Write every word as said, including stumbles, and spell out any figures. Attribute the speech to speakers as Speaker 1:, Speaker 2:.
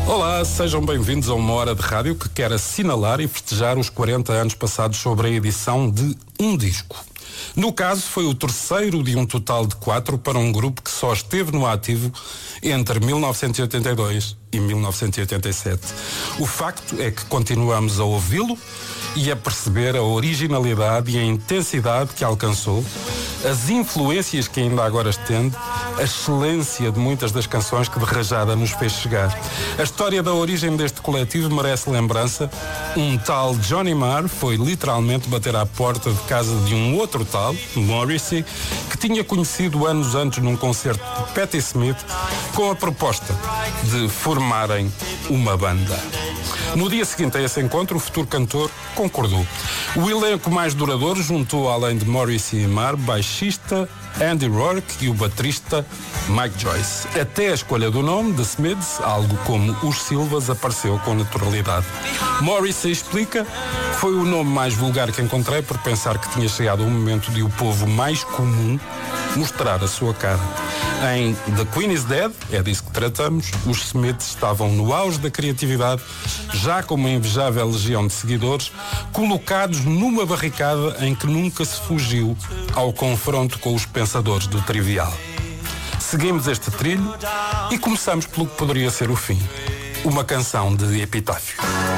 Speaker 1: Olá, sejam bem-vindos a uma hora de rádio que quer assinalar e festejar os quarenta anos passados sobre a edição de um disco. No caso, foi o terceiro de um total de quatro para um grupo que só esteve no ativo entre mil novecentos e oitenta e dois e mil novecentos e oitenta e sete. O facto é que continuamos a ouvi-lo e a perceber a originalidade e a intensidade que alcançou, as influências que ainda agora estende, a excelência de muitas das canções que de rajada nos fez chegar. A história da origem deste coletivo merece lembrança. Um tal Johnny Marr foi literalmente bater à porta de casa de um outro tal, Morrissey, que tinha conhecido anos antes num concerto de Patti Smith, com a proposta de formarem uma banda. No dia seguinte a esse encontro, o futuro cantor concordou. O elenco mais duradouro juntou, além de Morrissey e Marr, baixista Andy Rourke e o baterista Mike Joyce. Até a escolha do nome, The Smiths, algo como os Silvas, apareceu com naturalidade. Morrissey explica: foi o nome mais vulgar que encontrei por pensar que tinha chegado o momento de o povo mais comum mostrar a sua cara. Em The Queen is Dead, é disso que tratamos, os Smiths estavam no auge da criatividade, já com uma invejável legião de seguidores, colocados numa barricada em que nunca se fugiu ao confronto com os pensadores do trivial. Seguimos este trilho e começamos pelo que poderia ser o fim. Uma canção de epitáfio.